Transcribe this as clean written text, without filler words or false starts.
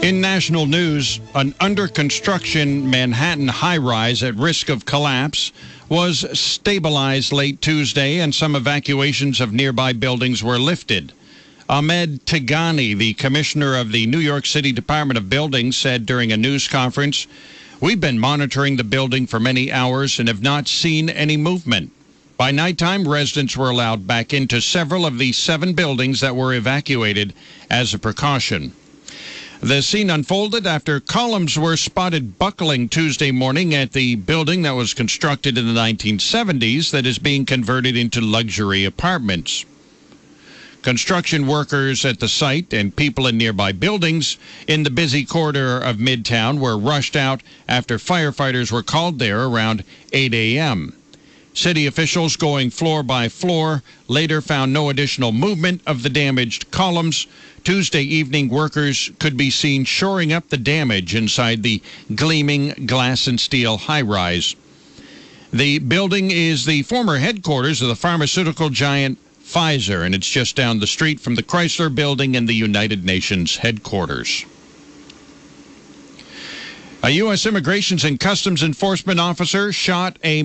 In national news, an under-construction Manhattan high-rise at risk of collapse was stabilized late Tuesday, and some evacuations of nearby buildings were lifted. Ahmed Tigani, the commissioner of the New York City Department of Buildings, said during a news conference, "We've been monitoring the building for many hours and have not seen any movement." By nighttime, residents were allowed back into several of the 7 buildings that were evacuated as a precaution. The scene unfolded after columns were spotted buckling Tuesday morning at the building that was constructed in the 1970s that is being converted into luxury apartments. Construction workers at the site and people in nearby buildings in the busy corridor of Midtown were rushed out after firefighters were called there around 8 a.m. City officials, going floor by floor, later found no additional movement of the damaged columns. Tuesday evening, workers could be seen shoring up the damage inside the gleaming glass and steel high-rise. The building is the former headquarters of the pharmaceutical giant Pfizer, and it's just down the street from the Chrysler Building and the United Nations headquarters. A U.S. Immigration and Customs Enforcement officer shot a